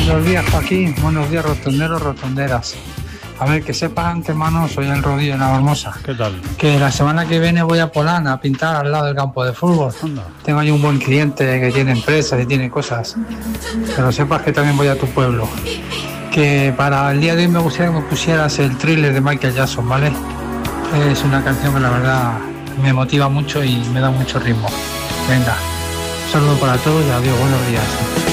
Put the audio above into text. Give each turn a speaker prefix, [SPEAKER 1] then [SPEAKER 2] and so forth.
[SPEAKER 1] Buenos días, Joaquín. Buenos días, rotonderos, rotonderas. A ver, que sepas antemano, soy el Rodillo de Navalmosa.
[SPEAKER 2] ¿Qué tal?
[SPEAKER 1] Que la semana que viene voy a Polana a pintar al lado del campo de fútbol.
[SPEAKER 2] Anda.
[SPEAKER 1] Tengo ahí un buen cliente que tiene empresas y tiene cosas. Pero sepas que también voy a tu pueblo. Que para el día de hoy me gustaría que me pusieras el Thriller de Michael Jackson, ¿vale? Es una canción que la verdad me motiva mucho y me da mucho ritmo. Venga, un saludo para todos y adiós, buenos días.